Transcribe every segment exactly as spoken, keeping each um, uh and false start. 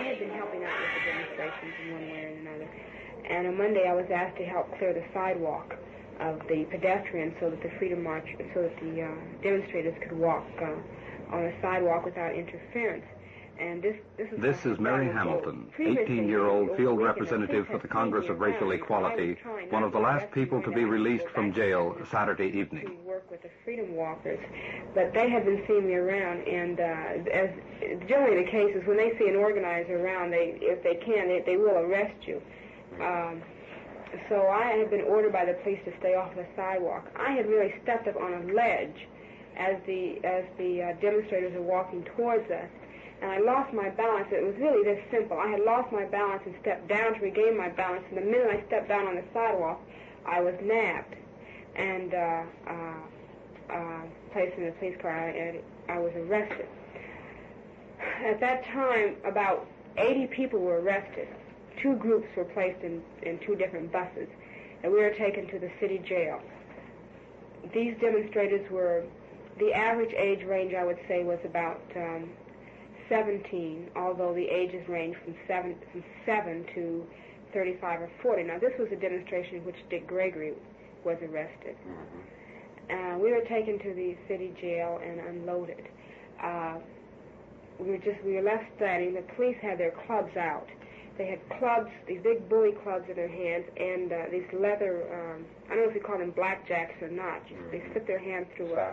had been helping out with the demonstrations in one way or another. And on Monday I was asked to help clear the sidewalk of the pedestrians so that the Freedom March, so that the uh, demonstrators could walk uh, on the sidewalk without interference. And this, this is, this is Mary Hamilton, eighteen-year-old field representative for the Congress of Racial Equality, one of the last people to be released from jail Saturday evening. To work with the Freedom Walkers, but they have been seeing me around, and uh, as generally the case is when they see an organizer around, they, if they can, they, they will arrest you. Um, so I had been ordered by the police to stay off the sidewalk. I had really stepped up on a ledge as the as the uh, demonstrators were walking towards us. And I lost my balance. It was really this simple. I had lost my balance and stepped down to regain my balance. And the minute I stepped down on the sidewalk, I was nabbed and uh, uh, uh, placed in a police car, and I was arrested. At that time, about eighty people were arrested. Two groups were placed in, in two different buses, and we were taken to the city jail. These demonstrators were, the average age range, I would say, was about um, seventeen, although the ages range from seven, from seven to thirty-five or forty. Now, this was a demonstration in which Dick Gregory was arrested. Mm-hmm. Uh, we were taken to the city jail and unloaded. Uh, we were just, we were left standing. The police had their clubs out. They had clubs, these big bully clubs in their hands, and uh, these leather, um, I don't know if you call them blackjacks or not. Mm-hmm. They slip their hands through a...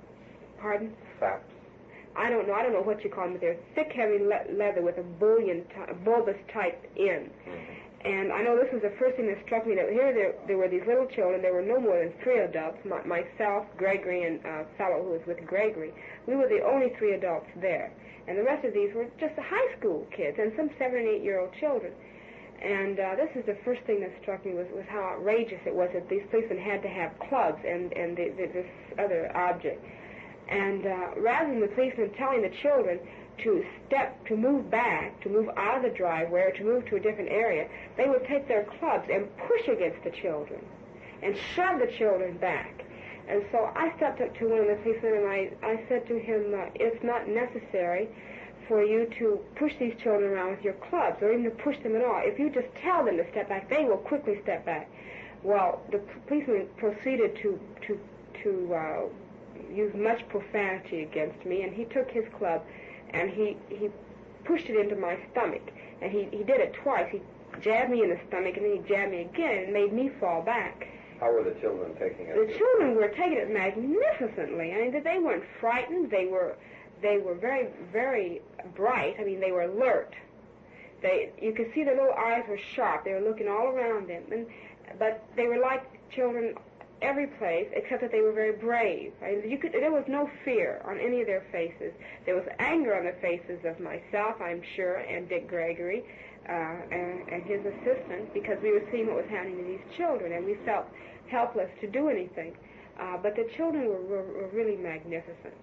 Pardon? Saps. I don't know. I don't know what you call them, but they're thick, heavy le leather with a bullion, a bulbous type end. Mm-hmm. And I know this was the first thing that struck me, that here there, there were these little children. There were no more than three adults, my, myself, Gregory, and a fellow who was with Gregory. We were the only three adults there. And the rest of these were just the high school kids and some seven and eight-year-old children. And uh, this is the first thing that struck me was, was how outrageous it was that these policemen had to have clubs and, and the, the, this other object. And uh, rather than the policemen telling the children to step, to move back, to move out of the driveway, or to move to a different area, they would take their clubs and push against the children and shove the children back. And so I stepped up to one of the policemen and I, I said to him, uh, it's not necessary for you to push these children around with your clubs, or even to push them at all. If you just tell them to step back, they will quickly step back. Well, the policeman proceeded to, to, to uh, use much profanity against me, and he took his club and he, he pushed it into my stomach. And he, he did it twice. He jabbed me in the stomach and then he jabbed me again and made me fall back. How were the children taking it? The children were taking it magnificently. I mean, they weren't frightened. They were, they were very, very bright. I mean, they were alert. They, you could see their little eyes were sharp. They were looking all around them. And, but they were like children every place, except that they were very brave. I mean, you could, there was no fear on any of their faces. There was anger on the faces of myself, I'm sure, and Dick Gregory, uh, and, and his assistant, because we were seeing what was happening to these children, and we felt helpless to do anything. Uh, but the children were, were, were really magnificent.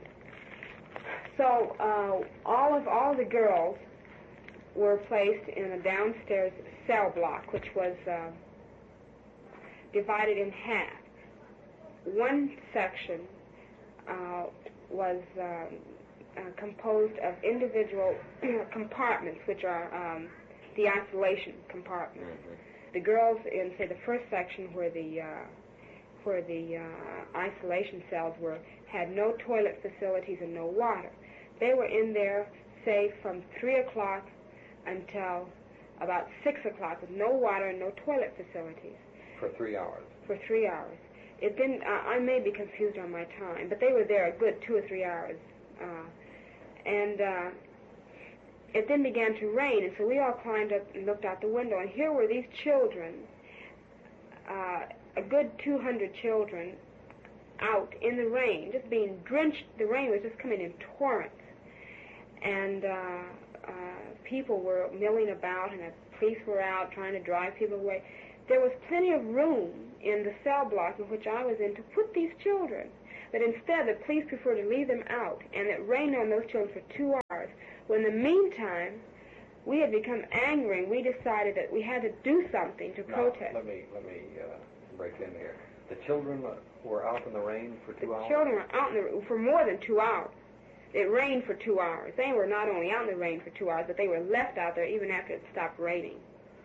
So uh, all of all the girls were placed in a downstairs cell block, which was uh, divided in half. One section uh, was uh, uh, composed of individual compartments, which are um, the isolation compartments. Mm-hmm. The girls in, say, the first section where the uh, where the uh, isolation cells were had no toilet facilities and no water. They were in there, say, from three o'clock until about six o'clock with no water and no toilet facilities. For three hours. For three hours. It didn't. Uh, I may be confused on my time, but they were there a good two or three hours, uh, and uh, it then began to rain, and so we all climbed up and looked out the window, and here were these children, uh, a good two hundred children, out in the rain, just being drenched. The rain was just coming in torrents, and uh, uh, people were milling about, and the police were out trying to drive people away. There was plenty of room in the cell block in which I was in to put these children. But instead, the police preferred to leave them out, and it rained on those children for two hours. Well, in the meantime, we had become angry, and we decided that we had to do something to now, protest. Let me, let me uh, break in here. The children were out in the rain for two the hours? The children were out in the, for more than two hours. it rained for two hours. They were not only out in the rain for two hours, but they were left out there even after it stopped raining.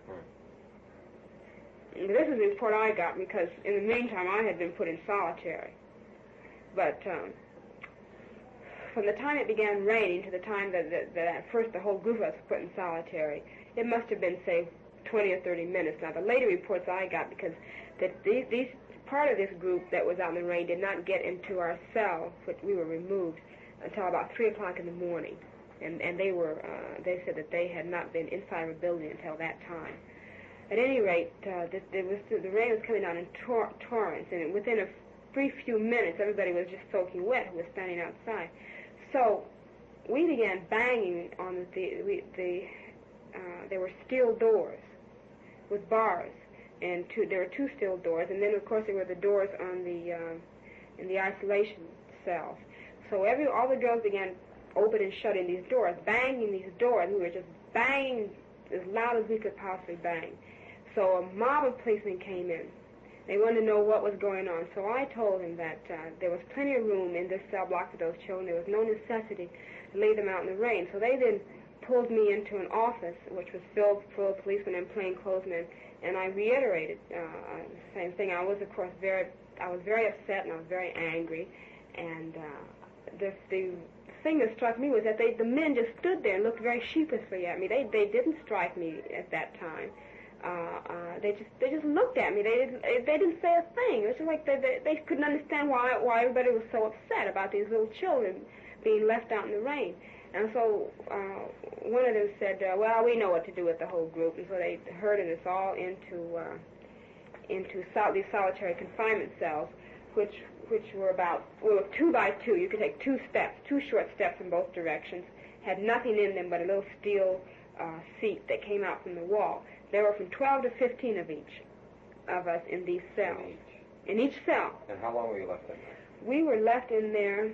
Hmm. This is the report I got because in the meantime I had been put in solitary. But um, from the time it began raining to the time that, that, that at first the whole group of us was put in solitary, it must have been, say, twenty or thirty minutes. Now, the later reports I got, because that these, these part of this group that was out in the rain did not get into our cell, which we were removed, until about three o'clock in the morning, and and they were uh, they said that they had not been inside the building until that time. At any rate, uh, the, the, was, the rain was coming down in tor- torrents, and within a brief few minutes, everybody was just soaking wet who was standing outside. So we began banging on the the, we, the uh, there were steel doors with bars, and two, there were two steel doors, and then of course there were the doors on the uh, in the isolation cells. So every all the girls began opening and shutting these doors, banging these doors. We were just banging as loud as we could possibly bang. So a mob of policemen came in. They wanted to know what was going on. So I told them that uh, there was plenty of room in this cell block for those children. There was no necessity to leave them out in the rain. So they then pulled me into an office, which was filled full of policemen and plainclothesmen, and I reiterated uh, the same thing. I was, of course, very, I was very upset and I was very angry. And uh, the, the thing that struck me was that they, the men just stood there and looked very sheepishly at me. They, they didn't strike me at that time. Uh, uh, they just they just looked at me. They didn't they didn't say a thing. It was just like they, they they couldn't understand why why everybody was so upset about these little children being left out in the rain. And so uh, one of them said, uh, "Well, we know what to do with the whole group." And so they herded us all into uh, into sol- these solitary confinement cells, which which were about well two by two. You could take two steps, two short steps in both directions. Had nothing in them but a little steel uh, seat that came out from the wall. There were from twelve to fifteen of each of us in these cells. In each, in each cell. And how long were you left in there? We were left in there,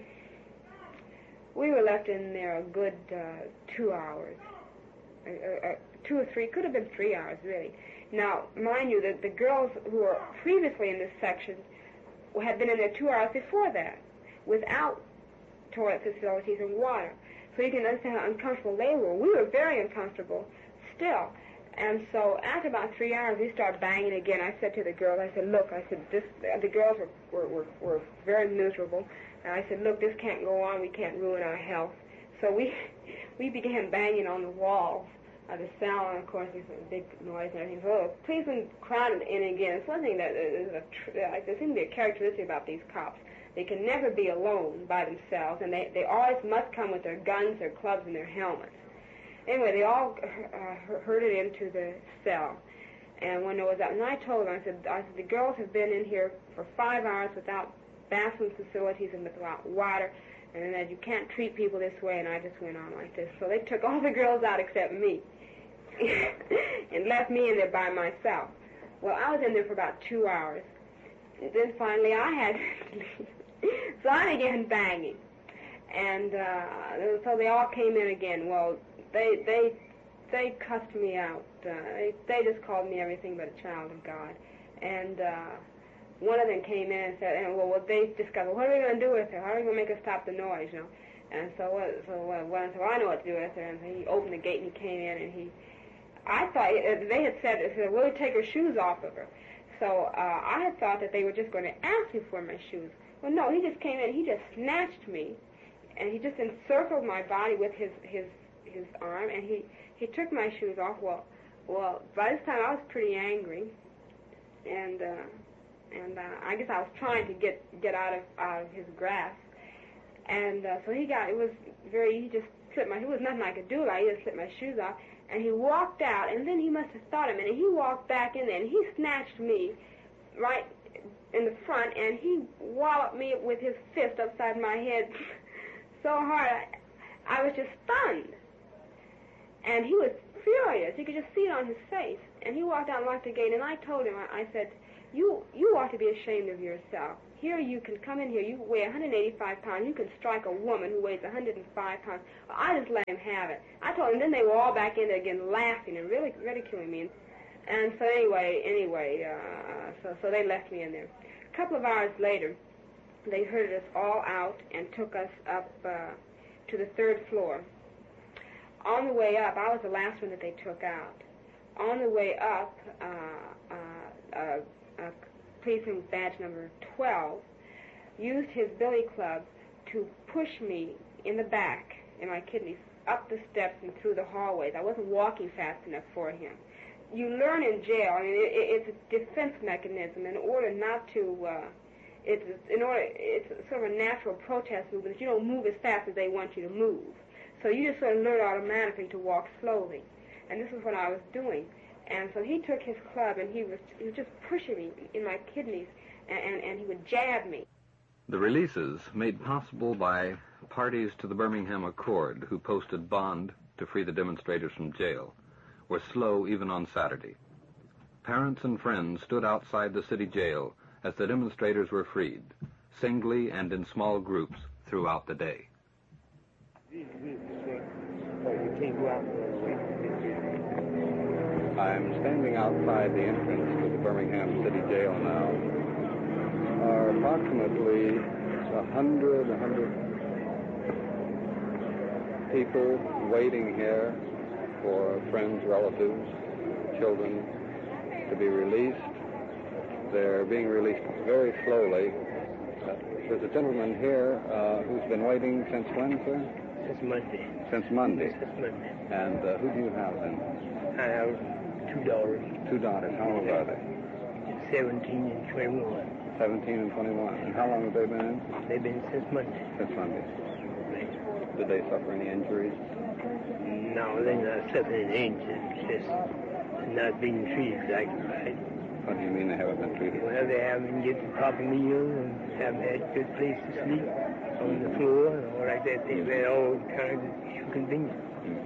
we were left in there a good uh, two hours. Uh, uh, two or three, could have been three hours, really. Now, mind you, that the girls who were previously in this section had been in there two hours before that, without toilet facilities and water. So you can understand how uncomfortable they were. We were very uncomfortable still. And so after about three hours, we started banging again. I said to the girls, I said, look, I said, this, the girls were, were, were, were very miserable. And I said, look, this can't go on. We can't ruin our health. So we we began banging on the walls of the cell, and of course, there's a big noise and everything. So the policemen crowded in again. It's one thing that is a, there seems to be a characteristic about these cops. They can never be alone by themselves, and they, they always must come with their guns, their clubs, and their helmets. Anyway, they all uh, herded into the cell, and when it was out, and I told them, I said, I said, the girls have been in here for five hours without bathroom facilities and without water, and that you can't treat people this way, and I just went on like this. So they took all the girls out except me, and left me in there by myself. Well, I was in there for about two hours, and then finally I had to leave. So I began banging, and uh, so they all came in again. Well, They they they cussed me out. Uh, they they just called me everything but a child of God. And uh, one of them came in and said, and well, well they discussed, well, what are we going to do with her? How are we going to make her stop the noise, you know? And so uh, so uh, well, so I know what to do with her. And so he opened the gate and he came in and he, I thought uh, they had said, said we'll take her shoes off of her. So uh, I had thought that they were just going to ask me for my shoes. Well, no, he just came in. He just snatched me, and he just encircled my body with his his. his arm, and he, he took my shoes off. Well, well, by this time I was pretty angry, and uh, and uh, I guess I was trying to get get out of out of his grasp, and uh, so he got it was very he just slipped my it was nothing I could do about it. He just slipped my shoes off, and he walked out, and then he must have thought a minute. He walked back in there, and he snatched me right in the front, and he walloped me with his fist upside my head so hard I, I was just stunned. And he was furious. You could just see it on his face. And he walked out and locked the gate, and I told him, I, I said, you you ought to be ashamed of yourself. Here you can come in here, you weigh one hundred eighty-five pounds, you can strike a woman who weighs one hundred five pounds. Well, I just let him have it. I told him, then they were all back in there again laughing and really ridiculing me. And so anyway, anyway, uh, so, so they left me in there. A couple of hours later, they herded us all out and took us up uh, to the third floor. On the way up, I was the last one that they took out. On the way up, uh, uh, uh, uh, policeman with badge number twelve used his billy club to push me in the back, in my kidneys, up the steps and through the hallways. I wasn't walking fast enough for him. You learn in jail, I mean, it, it's a defense mechanism in order not to, uh, it's, in order, it's sort of a natural protest movement that you don't move as fast as they want you to move. So you just sort of learn automatically to walk slowly. And this is what I was doing. And so he took his club and he was, he was just pushing me in my kidneys, and, and, and he would jab me. The releases, made possible by parties to the Birmingham Accord who posted bond to free the demonstrators from jail, were slow even on Saturday. Parents and friends stood outside the city jail as the demonstrators were freed, singly and in small groups throughout the day. I'm standing outside the entrance to the Birmingham City Jail now. Are approximately a hundred, a hundred people waiting here for friends, relatives, children to be released. They're being released very slowly. Uh, there's a gentleman here uh, who's been waiting since when, sir? Since Monday. Since Monday. Since Monday. And uh, who do you have then? I have two daughters. Two daughters. How old are they? seventeen and twenty-one. seventeen and twenty-one. And how long have they been in? They've been since Monday. Since Monday. Did they suffer any injuries? No, they're not suffering any injuries. Just not being treated like right. What do you mean they haven't been treated? Well, they haven't get the proper meal and haven't had a good place to sleep on the floor and all like that. They've had all kinds of inconvenience.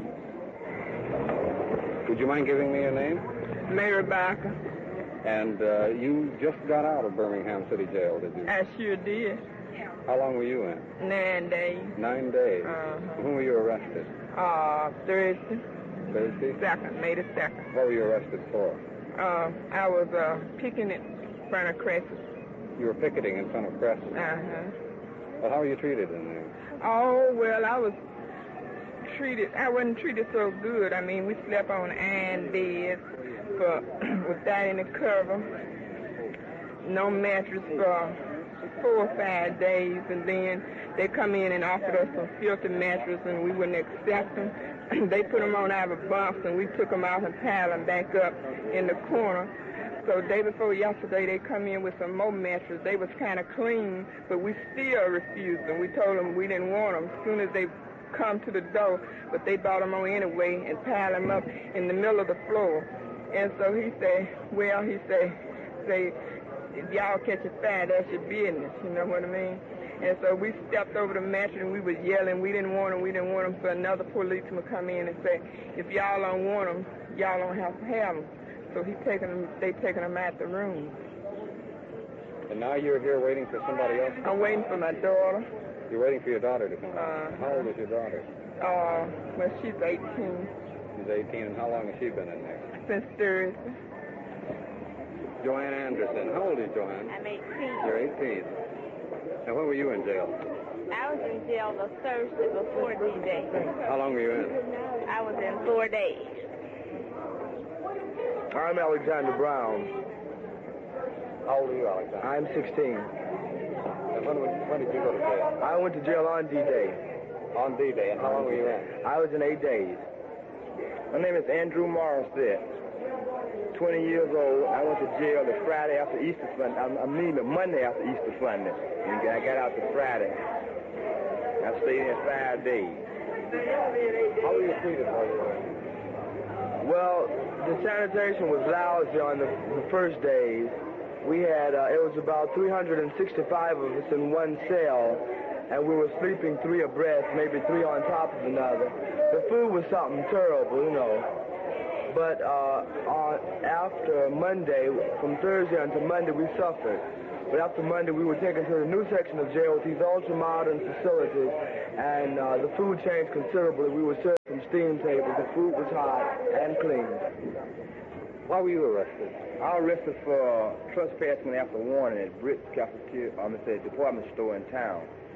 Mm-hmm. Would you mind giving me your name? Mary Barker. And uh, you just got out of Birmingham City Jail, did you? I sure did. How long were you in? Nine days. Nine days. Uh-huh. When were you arrested? Uh, Thursday. Thursday? Second, May the second. What were you arrested for? Uh, I was uh, picking it in front of Crescent. You were picketing in front of Crescent? Uh-huh. Well, how were you treated in there? Oh, well, I was treated, I wasn't treated so good. I mean, we slept on iron beds for, without any cover, no mattress for four or five days, and then they come in and offered us some filthy mattress, and we wouldn't accept them. They put them on our bunks, and we took them out and piled them back up in the corner. So day before yesterday, they come in with some more mattresses. They was kind of clean, but we still refused them. We told them we didn't want them. As soon as they come to the door, but they brought them on anyway and piled them up in the middle of the floor. And so he said, well, he said, say, if y'all catch a fire, that's your business, you know what I mean? And so we stepped over the mattress and we was yelling, we didn't want them, we didn't want them. So another policeman come in and say, if y'all don't want them, y'all don't have to have them. So he taking them, they taking them out the room. And now you're here waiting for somebody else? I'm waiting for my daughter. You're waiting for your daughter to come out? Uh, how old is your daughter? Uh, well, she's eighteen. She's eighteen, and how long has she been in there? Since Thursday. Joanne Anderson. How old is Joanne? I'm eighteen. You're eighteen. And when were you in jail? I was in jail the Thursday before D-Day. How long were you in? I was in four days. I'm Alexander Brown. How old are you, Alexander? I'm sixteen. And when, when did you go to jail? I went to jail on D-Day. On D-Day. And how long were you in? I was in eight days. My name is Andrew Morissette. twenty years old. I went to jail the Friday after Easter Sunday. I, I mean the Monday after Easter Sunday. And I got out the Friday. I stayed in five days. How were you treated while you were in? Well, the sanitation was lousy on the, the first days. We had, uh, it was about three hundred sixty-five of us in one cell, and we were sleeping three abreast, maybe three on top of another. The food was something terrible, you know. But uh, on, after Monday, from Thursday until Monday, we suffered. But after Monday, we were taken to the new section of jail with these ultra-modern facilities, and uh, the food changed considerably. We were served from steam tables. The food was hot and clean. Why were you arrested? I was arrested for trespassing after warning at Britt's cafeteria, um, it's a department store in town.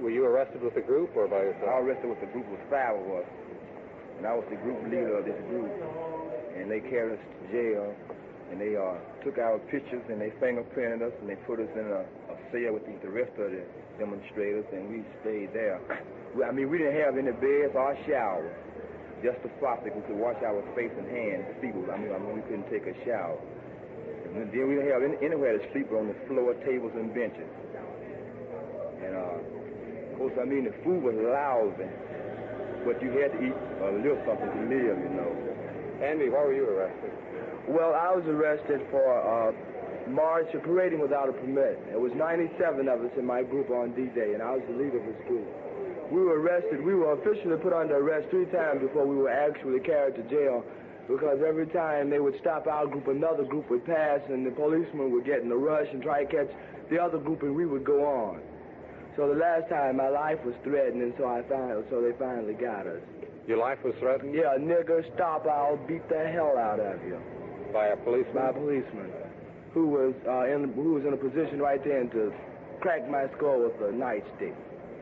were you arrested with the group or by yourself? I was arrested with the group of five of us, and I was the group leader of this group. And they carried us to jail, and they uh, took our pictures, and they fingerprinted us, and they put us in a, a cell with the, the rest of the demonstrators, and we stayed there. We, I mean, we didn't have any beds or showers, just a faucet. We could wash our face and hands, feet. I mean, I mean, we couldn't take a shower. And then we didn't have any, anywhere to sleep on the floor, tables, and benches. And, uh, of course, I mean, the food was lousy, but you had to eat a little something to live, you know. Andy, why were you arrested? Well, I was arrested for uh, march or parading without a permit. There was ninety-seven of us in my group on D-Day, and I was the leader of this group. We were arrested. We were officially put under arrest three times before we were actually carried to jail, because every time they would stop our group, another group would pass, and the policemen would get in a rush and try to catch the other group, and we would go on. So the last time, my life was threatened, and so I finally, so they finally got us. Your life was threatened? Yeah, nigger, stop, I'll beat the hell out of you. By a policeman? By a policeman, who was uh, in who was in a position right then to crack my skull with a nightstick.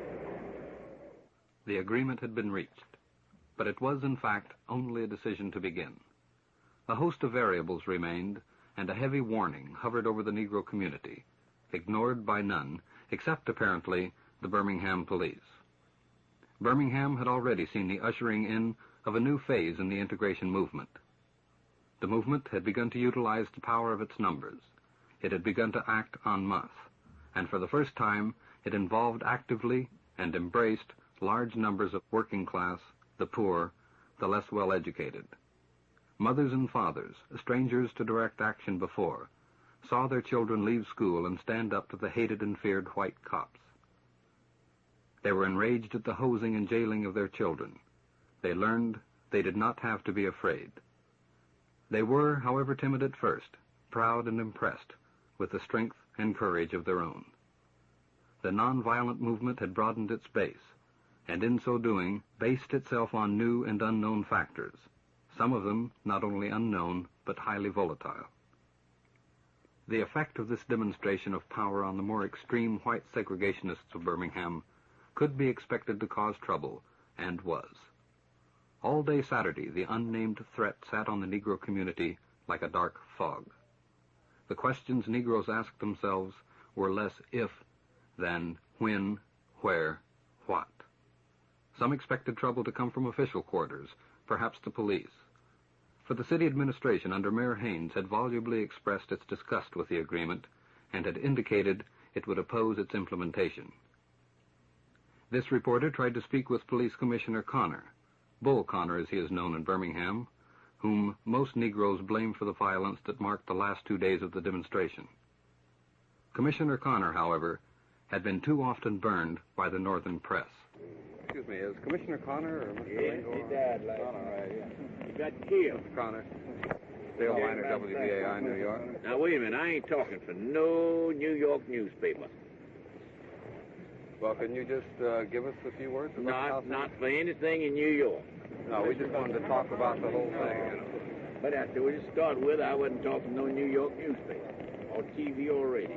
The agreement had been reached, but it was in fact only a decision to begin. A host of variables remained, and a heavy warning hovered over the Negro community, ignored by none, except apparently the Birmingham police. Birmingham had already seen the ushering in of a new phase in the integration movement. The movement had begun to utilize the power of its numbers. It had begun to act en masse, and for the first time it involved actively and embraced large numbers of working class, the poor, the less well-educated. Mothers and fathers, strangers to direct action before, saw their children leave school and stand up to the hated and feared white cops. They were enraged at the hosing and jailing of their children. They learned they did not have to be afraid. They were, however timid at first, proud and impressed with the strength and courage of their own. The nonviolent movement had broadened its base, and in so doing based itself on new and unknown factors, some of them not only unknown but highly volatile. The effect of this demonstration of power on the more extreme white segregationists of Birmingham could be expected to cause trouble, and was. All day Saturday, the unnamed threat sat on the Negro community like a dark fog. The questions Negroes asked themselves were less if than when, where, what. Some expected trouble to come from official quarters, perhaps the police. For the city administration under Mayor Haynes had volubly expressed its disgust with the agreement and had indicated it would oppose its implementation. This reporter tried to speak with Police Commissioner Connor, Bull Connor as he is known in Birmingham, whom most Negroes blame for the violence that marked the last two days of the demonstration. Commissioner Connor, however, had been too often burned by the Northern press. Excuse me, is Commissioner Connor or Mister Yeah, Lingo? he died last Connor, right, yeah. He got killed. Mister Connor, Dale Miner, W B A I, New York. Now, wait a minute. I ain't talking for no New York newspaper. Well, can you just uh, give us a few words about Not, not for anything in New York. No, we just wanted to talk about the whole thing. You know. But after we just start with, I wasn't talking no New York newspaper, or T V or radio.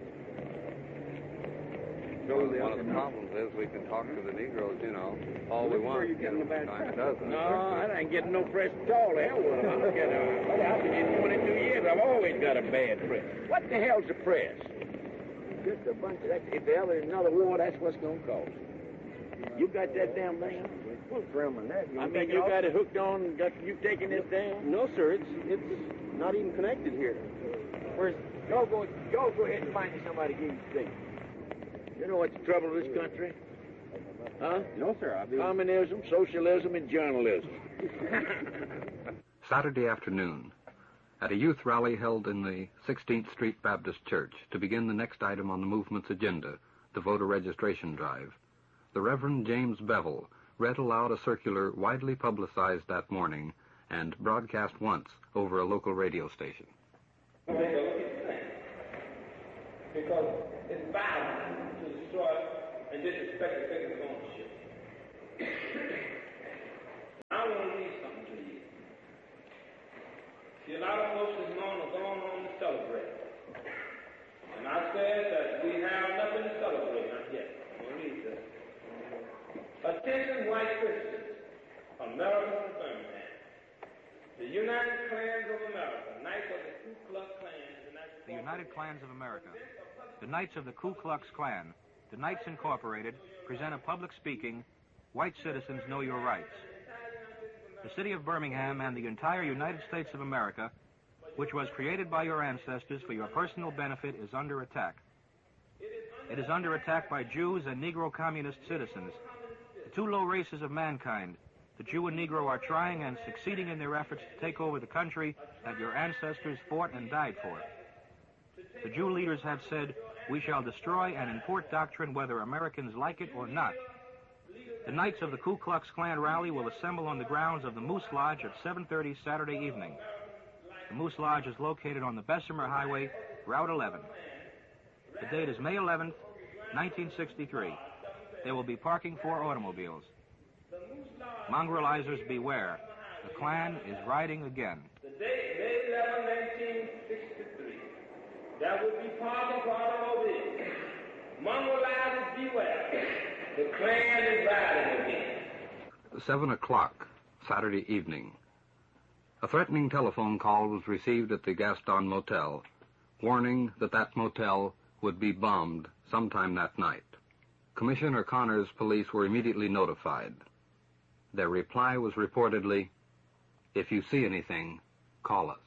Well, one of the problems is we can talk to the Negroes, you know, all we want. You know, time it doesn't. No, I ain't getting no press at all. The hell with them. I don't get a, I've been in twenty-two years. I've always got a bad press. What the hell's the press? Just a bunch of that. If there ever is another war, that's what's going to cause it. You got that damn thing? What's wrong with that? I mean, you got it hooked on, got you taking this down? No, sir. It's it's not even connected here. Where's, y'all go, y'all go ahead and find me somebody to give you straight. You know what's the trouble with this country? Huh? No, sir. I mean... Communism, socialism, and journalism. Saturday afternoon, at a youth rally held in the sixteenth Street Baptist Church to begin the next item on the movement's agenda, the voter registration drive, the Reverend James Bevel read aloud a circular widely publicized that morning and broadcast once over a local radio station. Because it's violent to destroy and disrespect the figure of ownership. I want to read something to you. See, a lot of folks this morning are going on to celebrate. And I said that we have nothing to celebrate, not yet. I'm going to read this. United Klans of America. The Knights of the Ku Klux Klan, the Knights Incorporated, present a public speaking, White Citizens Know Your Rights. The city of Birmingham and the entire United States of America, which was created by your ancestors for your personal benefit, is under attack. It is under attack by Jews and Negro communist citizens, the two low races of mankind. The Jew and Negro are trying and succeeding in their efforts to take over the country that your ancestors fought and died for. The Jew leaders have said, we shall destroy and import doctrine whether Americans like it or not. The Knights of the Ku Klux Klan rally will assemble on the grounds of the Moose Lodge at seven thirty Saturday evening. The Moose Lodge is located on the Bessemer Highway, Route eleven. The date is May eleventh, nineteen sixty-three. There will be parking for automobiles. Mongrelizers beware. The Klan is riding again. The date, May eleventh, nineteen sixty-three. There will be parking for automobiles. Mongrelizers beware. The Klan is riding again. Seven o'clock, Saturday evening. A threatening telephone call was received at the Gaston Motel, warning that that motel would be bombed sometime that night. Commissioner Connor's police were immediately notified. Their reply was reportedly, if you see anything, call us.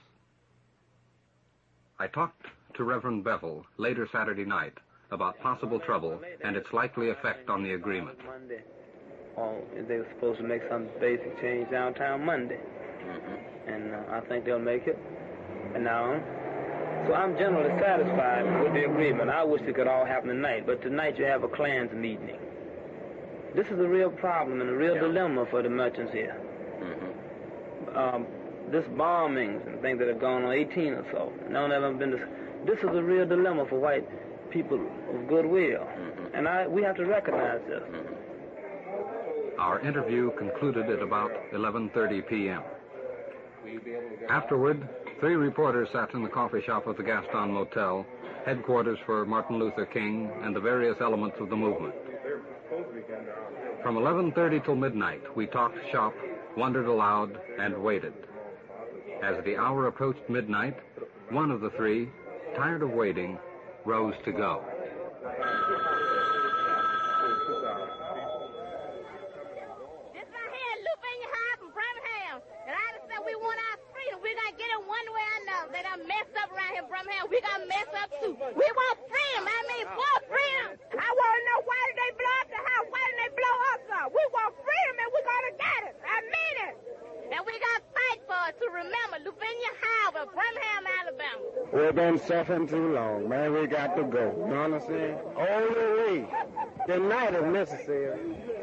I talked to Reverend Bevel later Saturday night about possible trouble and its likely effect on the agreement. Monday. Oh, they were supposed to make some basic change downtown Monday. Mm-hmm. And uh, I think they'll make it. And now, so I'm generally satisfied with the agreement. I wish it could all happen tonight, but tonight you have a Klans meeting. This is a real problem and a real yeah. dilemma for the merchants here. Mm-hmm. Um, this bombings and things that have gone on, eighteen or so, none of them been. This, this is a real dilemma for white people of goodwill, mm-hmm. and I we have to recognize this. Mm-hmm. Our interview concluded at about eleven thirty p.m. Afterward, three reporters sat in the coffee shop of the Gaston Motel, headquarters for Martin Luther King and the various elements of the movement. From eleven thirty till midnight, we talked shop, wondered aloud, and waited. As the hour approached midnight, one of the three, tired of waiting, rose to go. This right here, Lufenia High from Birmingham. And I just said we want our freedom. We're going to get it one way or another. They done messed up around here in Birmingham. We're going to mess up too. We want freedom. I mean, for freedom. I want to know why did they blow up the house? Why did they blow us up? We want freedom and we're going to get it. I mean it. And we got to fight for it to remember Lufenia High of Birmingham, Alabama. We've been suffering too long, man. We got to go. You understand? All the way. Tonight if necessary.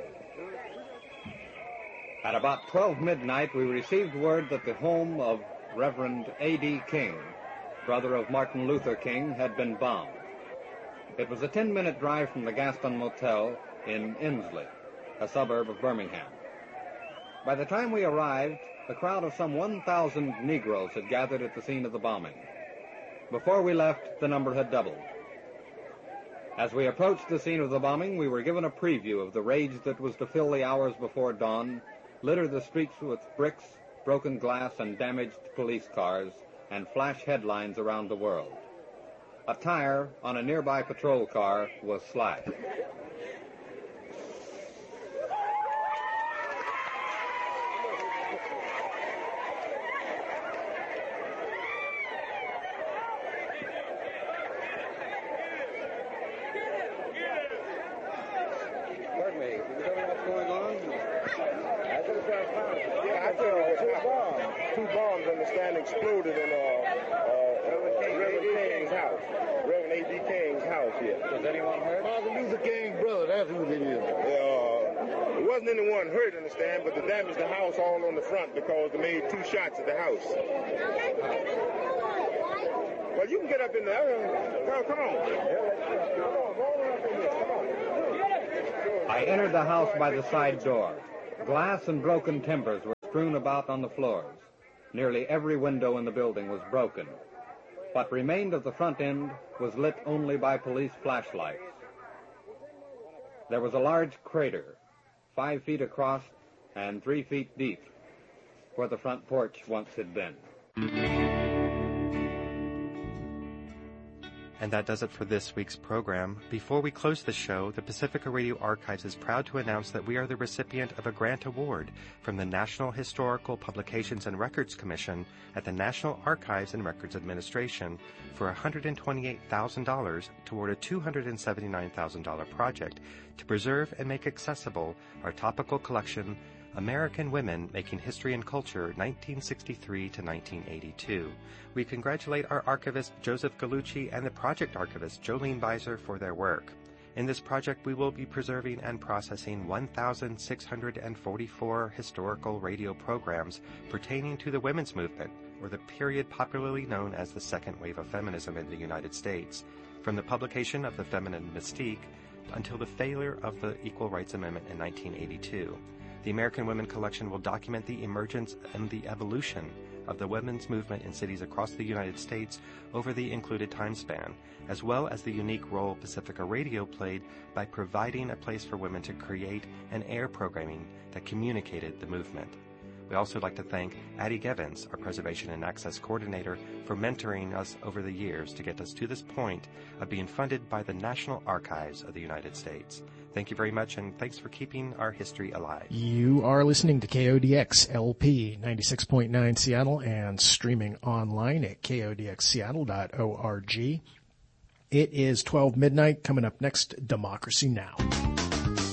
At about twelve midnight, we received word that the home of Reverend A D King, brother of Martin Luther King, had been bombed. It was a ten-minute drive from the Gaston Motel in Inslee, a suburb of Birmingham. By the time we arrived, a crowd of some one thousand Negroes had gathered at the scene of the bombing. Before we left, the number had doubled. As we approached the scene of the bombing, we were given a preview of the rage that was to fill the hours before dawn, litter the streets with bricks, broken glass, and damaged police cars, and flash headlines around the world. A tire on a nearby patrol car was slashed. Exploded in uh, uh, Reverend King's house. Reverend A D King's house here. Was anyone hurt? Martin Luther King's brother, that's who it is. Uh, there wasn't anyone hurt, understand, but they damaged the house all on the front because they made two shots at the house. Well, you can get up in there. Come, come on. Come on, go on up in there. Come on. I entered the house by the side door. Glass and broken timbers were strewn about on the floors. Nearly every window in the building was broken. What remained of the front end was lit only by police flashlights. There was a large crater, five feet across and three feet deep, where the front porch once had been. And that does it for this week's program. Before we close the show, the Pacifica Radio Archives is proud to announce that we are the recipient of a grant award from the National Historical Publications and Records Commission at the National Archives and Records Administration for one hundred twenty-eight thousand dollars toward a two hundred seventy-nine thousand dollars project to preserve and make accessible our topical collection, American Women Making History and Culture, nineteen sixty-three to nineteen eighty-two. We congratulate our archivist, Joseph Gallucci, and the project archivist, Jolene Beiser, for their work. In this project, we will be preserving and processing one thousand six hundred forty-four historical radio programs pertaining to the women's movement, or the period popularly known as the second wave of feminism in the United States, from the publication of The Feminine Mystique until the failure of the Equal Rights Amendment in nineteen eighty-two. The American Women Collection will document the emergence and the evolution of the women's movement in cities across the United States over the included time span, as well as the unique role Pacifica Radio played by providing a place for women to create and air programming that communicated the movement. We also like to thank Addie Gevins, our Preservation and Access Coordinator, for mentoring us over the years to get us to this point of being funded by the National Archives of the United States. Thank you very much, and thanks for keeping our history alive. You are listening to K O D X L P ninety-six point nine Seattle and streaming online at K O D X Seattle dot org. It is twelve midnight. Coming up next, Democracy Now!